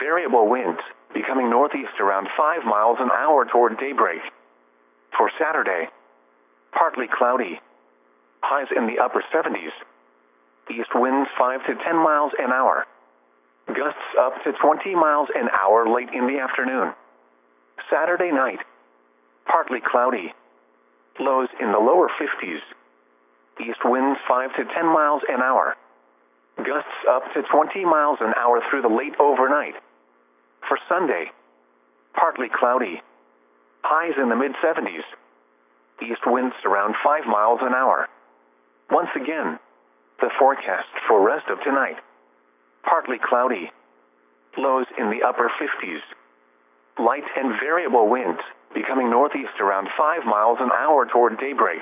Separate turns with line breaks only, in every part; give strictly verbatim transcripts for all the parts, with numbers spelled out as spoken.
variable winds, becoming northeast around five miles an hour toward daybreak. For Saturday, partly cloudy. Highs in the upper seventies. East winds five to ten miles an hour. Gusts up to twenty miles an hour late in the afternoon. Saturday night, partly cloudy. Lows in the lower fifties. East winds five to ten miles an hour. Gusts up to twenty miles an hour through the late overnight. For Sunday, partly cloudy. Highs in the mid seventies. East winds around five miles an hour. Once again, the forecast for rest of tonight. Partly cloudy. Lows in the upper fifties. Light and variable winds, becoming northeast around five miles an hour toward daybreak.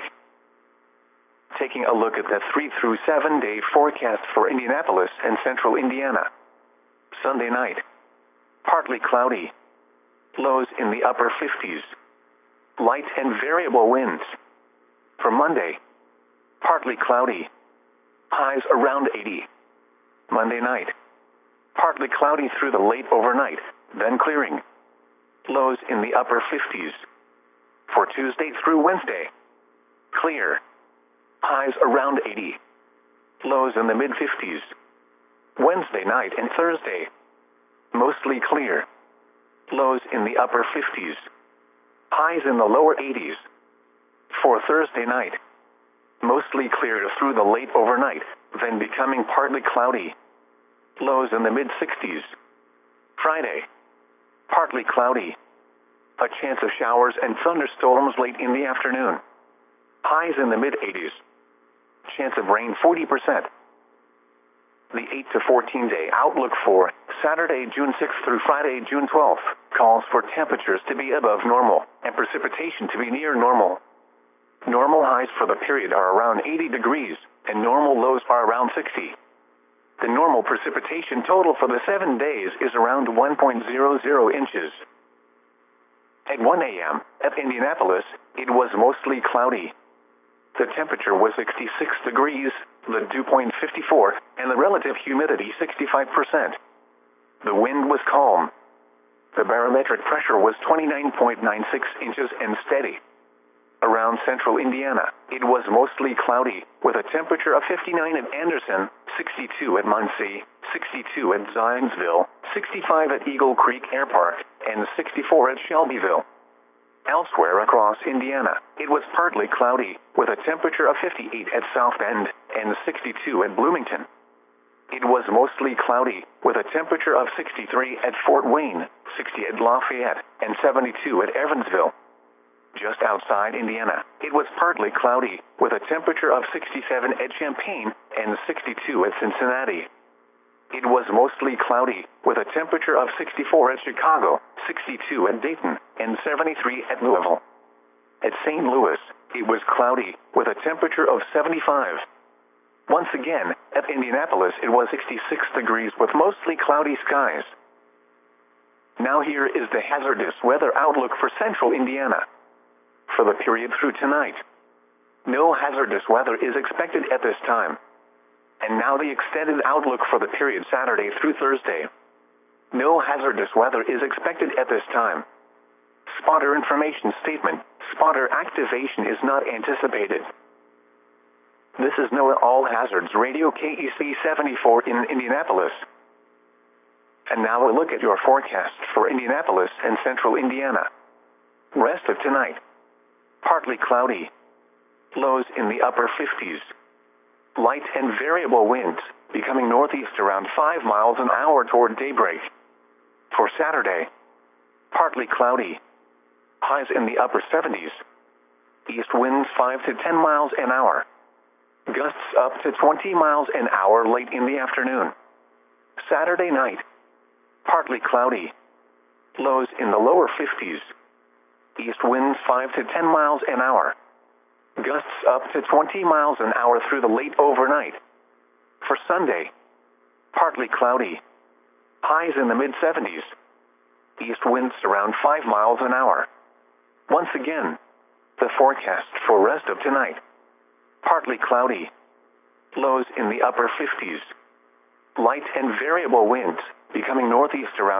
Taking a look at the three through seven day forecast for Indianapolis and central Indiana. Sunday night, partly cloudy. Lows in the upper fifties. Light and variable winds. For Monday, partly cloudy. Highs around eighty. Monday night, partly cloudy through the late overnight, then clearing. Lows in the upper fifties. For Tuesday through Wednesday, clear. Highs around eighty. Lows in the mid fifties. Wednesday night and Thursday, mostly clear. Lows in the upper fifties. Highs in the lower eighties. For Thursday night, mostly clear through the late overnight, then becoming partly cloudy. Lows in the mid sixties. Friday, partly cloudy. A chance of showers and thunderstorms late in the afternoon. Highs in the mid eighties. Chance of rain forty percent. The eight to fourteen day outlook for Saturday, June sixth through Friday, June twelfth, calls for temperatures to be above normal and precipitation to be near normal. Normal highs for the period are around eighty degrees, and normal lows are around sixty. The normal precipitation total for the seven days is around one point zero zero inches. At one a m at Indianapolis, it was mostly cloudy. The temperature was sixty-six degrees, the dew point fifty-four, and the relative humidity sixty-five percent. The wind was calm. The barometric pressure was twenty-nine point nine six inches and steady. Around central Indiana, it was mostly cloudy, with a temperature of fifty-nine at Anderson, sixty-two at Muncie, sixty-two at Zionsville, sixty-five at Eagle Creek Air Park, and sixty-four at Shelbyville. Elsewhere across Indiana, it was partly cloudy, with a temperature of fifty-eight at South Bend and sixty-two at Bloomington. It was mostly cloudy, with a temperature of sixty-three at Fort Wayne, sixty at Lafayette, and seventy-two at Evansville. Just outside Indiana, it was partly cloudy, with a temperature of sixty-seven at Champaign and sixty-two at Cincinnati. It was mostly cloudy, with a temperature of sixty-four at Chicago, sixty-two at Dayton, and seventy-three at Louisville. At Saint Louis, it was cloudy, with a temperature of seventy-five. Once again, at Indianapolis, it was sixty-six degrees with mostly cloudy skies. Now here is the hazardous weather outlook for central Indiana. For the period through tonight, no hazardous weather is expected at this time. And now the extended outlook for the period Saturday through Thursday. No hazardous weather is expected at this time. Spotter information statement. Spotter activation is not anticipated. This is NOAA All Hazards Radio K E C seventy-four in Indianapolis. And now a look at your forecast for Indianapolis and central Indiana. Rest of tonight. Partly cloudy. Lows in the upper fifties. Light and variable winds, becoming northeast around five miles an hour toward daybreak. For Saturday, partly cloudy. Highs in the upper seventies. East winds five to ten miles an hour. Gusts up to twenty miles an hour late in the afternoon. Saturday night, partly cloudy. Lows in the lower fifties. East winds five to ten miles an hour. Gusts up to twenty miles an hour through the late overnight. For Sunday, partly cloudy. Highs in the mid seventies. East winds around five miles an hour. Once again, the forecast for rest of tonight. Partly cloudy. Lows in the upper fifties. Light and variable winds, becoming northeast around